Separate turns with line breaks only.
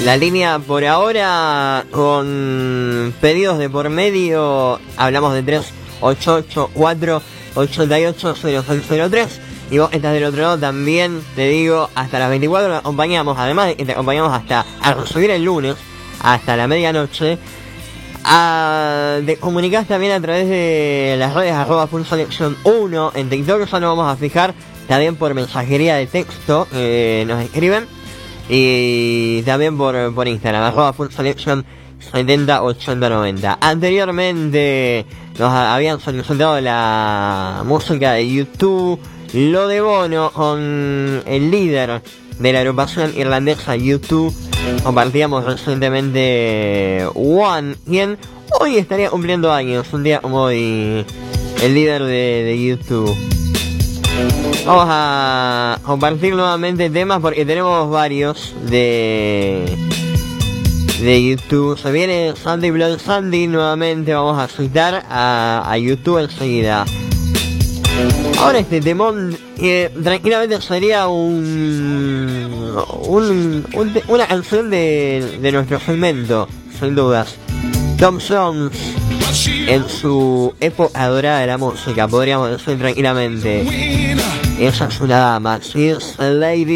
La línea por ahora, con pedidos de por medio, hablamos de 3884-880603. Y vos estás del otro lado también, te digo, hasta las 24 nos acompañamos. Además, te acompañamos hasta a subir el lunes, hasta la medianoche. Te comunicás también a través de las redes @fullselection1 en TikTok, ya nos vamos a fijar. También por mensajería de texto, nos escriben. Y también por Instagram, @fullselection708090. Anteriormente nos habían solicitado la música de YouTube, lo de Bono, con el líder de la agrupación irlandesa YouTube. Compartíamos recientemente One, quien hoy estaría cumpliendo años, un día como hoy, el líder de YouTube. Vamos a compartir nuevamente temas porque tenemos varios de YouTube. Se viene Sunday Blood Sunday nuevamente, vamos a citar a YouTube enseguida. Ahora este temón tranquilamente sería una canción de nuestro segmento, sin dudas. Tom Jones, en su época dorada de la música, podríamos decir tranquilamente. Ella es una dama, she is a lady.